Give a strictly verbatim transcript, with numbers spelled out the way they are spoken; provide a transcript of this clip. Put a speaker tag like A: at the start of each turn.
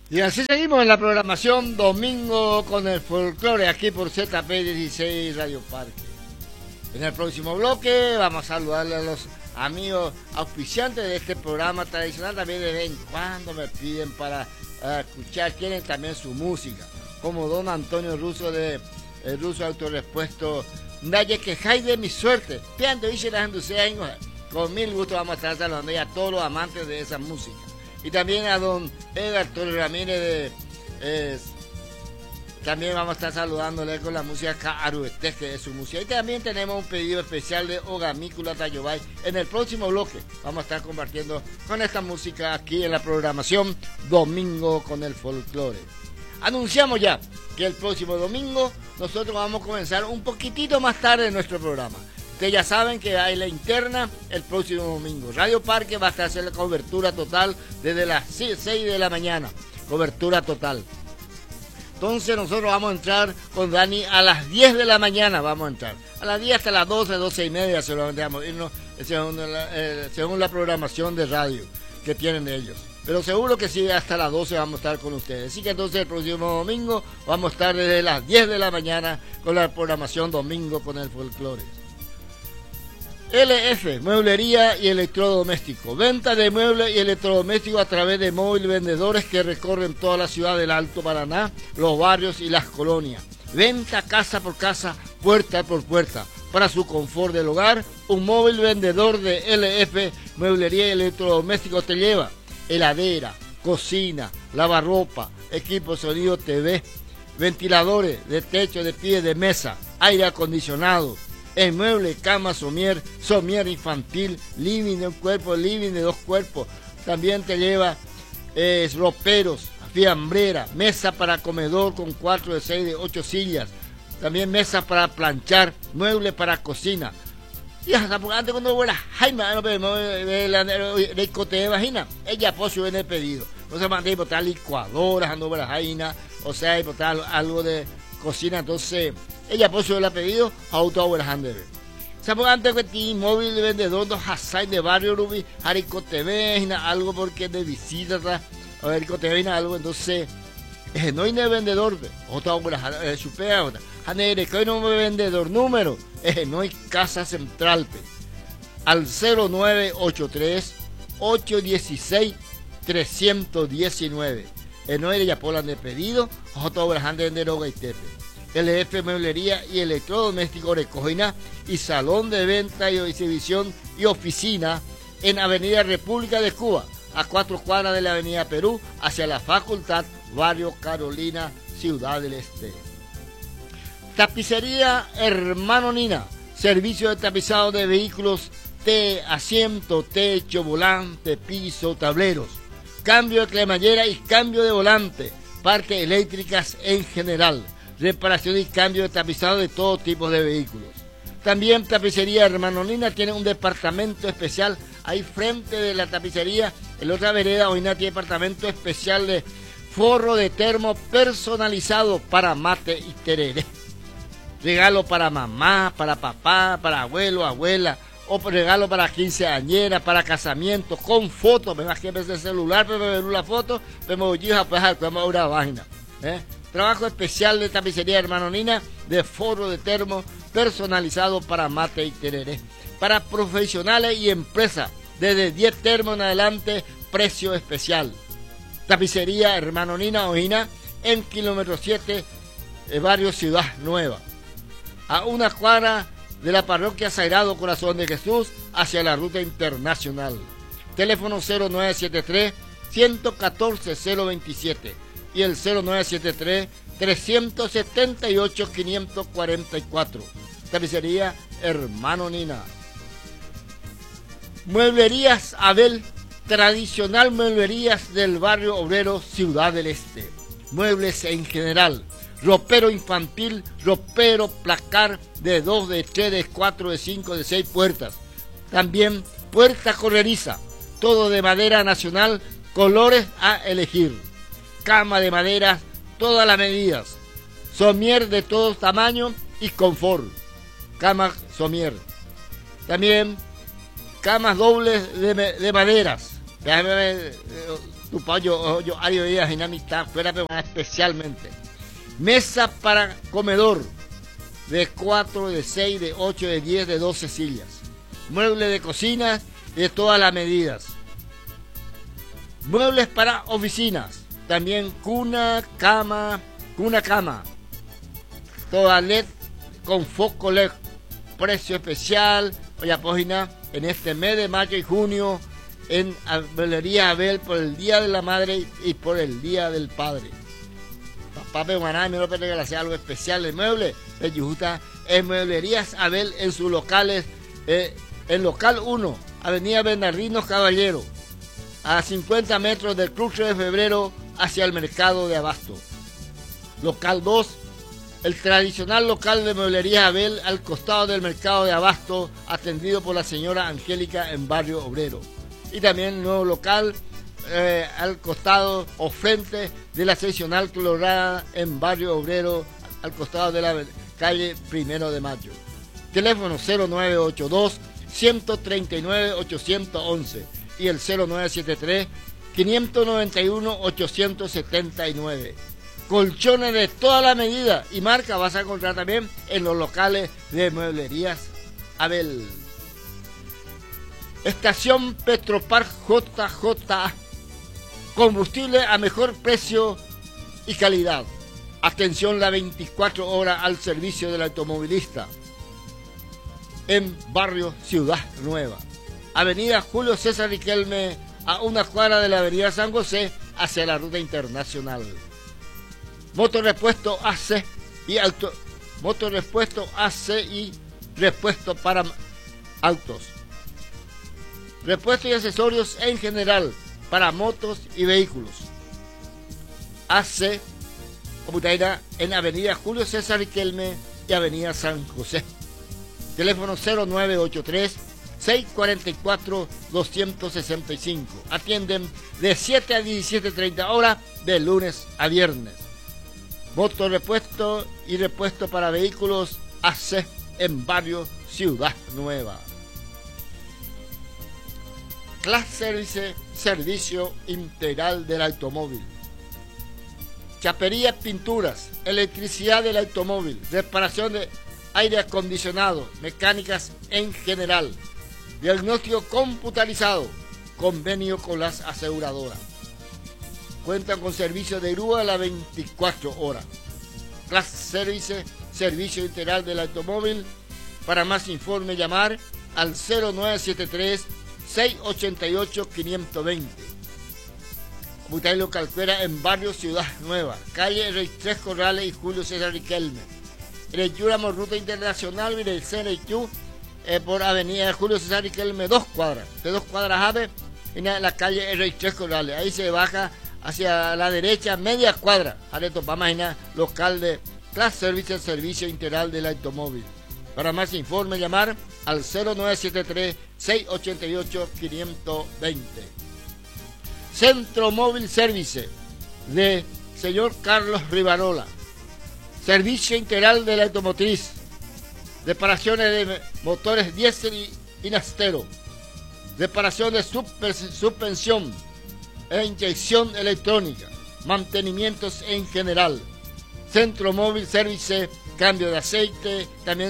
A: Y así seguimos en la programación Domingo con el Folclore, aquí por Z P dieciséis Radio Parque. En el próximo bloque vamos a saludarle a los amigos auspiciantes de este programa tradicional. También de vez en cuando me piden para uh, escuchar, quieren también su música, como don Antonio Russo de el Russo Autorespuesto. Nadie que de mi suerte. Piando y con mil gusto vamos a estar saludando a todos los amantes de esa música. Y también a don Edgar Torres Ramírez de eh, también vamos a estar saludándole con la música Caruetesque de su música. Y también tenemos un pedido especial de Ogamícula Tayobay. En el próximo bloque vamos a estar compartiendo con esta música aquí en la programación Domingo con el Folclore. Anunciamos ya que el próximo domingo nosotros vamos a comenzar un poquitito más tarde en nuestro programa. Ustedes ya saben que hay la interna el próximo domingo. Radio Parque va a estar haciendo la cobertura total desde las seis de la mañana. Cobertura total. Entonces nosotros vamos a entrar con Dani a las diez de la mañana. Vamos a entrar. A las diez hasta las doce, doce y media seguramente vamos a irnos según la, eh, según la programación de radio que tienen ellos. Pero seguro que sí, hasta las doce vamos a estar con ustedes. Así que entonces el próximo domingo vamos a estar desde las diez de la mañana con la programación Domingo con el Folclore. L F, mueblería y electrodoméstico. Venta de muebles y electrodomésticos a través de móviles vendedores que recorren toda la ciudad del Alto Paraná, los barrios y las colonias. Venta casa por casa, puerta por puerta. Para su confort del hogar, un móvil vendedor de L F, mueblería y electrodomésticos te lleva heladera, cocina, lavarropa, equipo de sonido T V, ventiladores de techo, de pie, de mesa, aire acondicionado, en mueble, cama, somier, somier infantil, living de un cuerpo, living de dos cuerpos. También te lleva eh, roperos, fiambrera, mesa para comedor con cuatro, de seis, de ocho sillas. También mesa para planchar, mueble para cocina. Y hasta antes cuando vuela, Jaime, no te imagina, ella puso en el pedido. No se mandé botar licuadoras, ando para Jaina, o sea, botar algo de cocina, entonces ella puso el pedido auto Overhander. Sabemos antes que ti móvil de vendedor dos Hasai de barrio Rubi, Jarico T V, algo porque de visita, a ver, Jarico T V, algo, entonces eh, no hay de vendedor, otra Overhander, supera otra. Hanere, que hoy no me vendedor número, eh, no hay casa central, pe. Al cero nueve ocho tres, ocho uno seis, tres uno nueve. Eh, no hay de Yapolan de pedido, otra Overhander de Roga y Tepe. L F Mueblería y Electrodoméstico Recogina y Salón de Venta y Exhibición y Oficina en Avenida República de Cuba, a cuatro cuadras de la Avenida Perú, hacia la Facultad, Barrio Carolina, Ciudad del Este. Tapicería Hermano Nina, servicio de tapizado de vehículos, T, asiento, techo, volante, piso, tableros, cambio de cremallera y cambio de volante, partes eléctricas en general, reparación y cambio de tapizado de todo tipo de vehículos. También Tapicería Hermano Nina tiene un departamento especial ahí frente de la tapicería, en la otra vereda hoy tiene departamento especial de forro de termo personalizado para mate y tereré. Regalo para mamá, para papá, para abuelo, abuela, o regalo para quinceañera, para casamiento, con fotos. Me bajé desde el celular, pero me ver la foto, pero me voy a pasar con una vaina. ¿eh? Trabajo especial de Tapicería Hermano Nina, de forro de termo personalizado para mate y tereré. Para profesionales y empresas, desde diez termos en adelante, precio especial. Tapicería Hermano Nina Ojina, en kilómetro siete, eh, barrio Ciudad Nueva. A una cuadra de la parroquia Sagrado Corazón de Jesús, hacia la ruta internacional. Teléfono cero nueve siete tres, uno uno cuatro, cero dos siete y el cero nueve siete tres, tres siete ocho, cinco cuatro cuatro. Tapicería Hermano Nina. Mueblerías Abel, tradicional mueblerías del barrio obrero Ciudad del Este. Muebles en general. Ropero infantil, ropero placar de dos, de tres, de cuatro, de cinco, de seis puertas. También puerta correriza, todo de madera nacional, colores a elegir. Cama de madera, todas las medidas. Somier de todos tamaños y confort. Cama somier. También camas dobles de, de maderas. tu payo, yo, Ario Díaz, dinamita, fuera especialmente. Mesa para comedor, de cuatro, de seis, de ocho, de diez, de doce sillas. Mueble de cocina de todas las medidas. Muebles para oficinas, también cuna, cama, cuna, cama. Toda L E D con foco L E D. Precio especial, oye, página, en este mes de mayo y junio, en Mueblería Abel, por el Día de la Madre y por el Día del Padre. Papá Peumaná, me lo que hacer algo especial de mueble, de Yujuta, en Mueblerías Abel, en sus locales, eh, en local uno, Avenida Bernardino Caballero, a cincuenta metros del cruce de Febrero hacia el mercado de Abasto. Local dos, el tradicional local de Mueblería Abel al costado del mercado de Abasto, atendido por la señora Angélica en Barrio Obrero. Y también el nuevo local eh, al costado o frente de la seccional Colorada en Barrio Obrero, al costado de la calle Primero de Mayo. Teléfono cero nueve ocho dos, uno tres nueve, ocho uno uno y el cero nueve siete tres, cinco nueve uno, ocho siete nueve. Colchones de toda la medida y marca vas a encontrar también en los locales de Mueblerías Abel. Estación Petropark J J A. Combustible a mejor precio y calidad. Atención las veinticuatro horas al servicio del automovilista. En Barrio Ciudad Nueva. Avenida Julio César Riquelme, a una cuadra de la Avenida San José, hacia la ruta internacional. Motorrepuesto A C y auto, motorrepuesto A C y repuesto para autos. Repuestos y accesorios en general para motos y vehículos. A C Computaira en Avenida Julio César Riquelme y Avenida San José. Teléfono cero nueve ocho tres, seis cuatro cuatro, dos seis cinco. Atienden de siete a diecisiete treinta horas de lunes a viernes. Motor repuesto y repuesto para vehículos A C en Barrio Ciudad Nueva. Class Service, servicio integral del automóvil. Chapería, pinturas, electricidad del automóvil, reparación de aire acondicionado, mecánicas en general, diagnóstico computarizado, convenio con las aseguradoras. Cuentan con servicio de grúa a las veinticuatro horas. Class Service, servicio integral del automóvil. Para más informe llamar al cero nueve siete tres, seis ocho ocho, cinco dos cero. Butailo Calcuera en Barrio Ciudad Nueva, calle Rey Tres Corrales y Julio César Riquelme. Reyúramos ruta internacional, mire el C N Q eh, por Avenida Julio César Riquelme, dos cuadras. De dos cuadras ave en la calle Rey Tres Corrales. Ahí se baja hacia la derecha, media cuadra. Ahora topamos en local de Class Service, el servicio integral del automóvil. Para más informe llamar al cero nueve siete tres, seis ocho ocho, cinco dos cero. Centro Móvil Service de señor Carlos Rivarola. Servicio integral de la automotriz. Reparaciones de motores diésel y, y nastero. Reparación de super, suspensión e inyección electrónica. Mantenimientos en general. Centro Móvil Service, cambio de aceite, también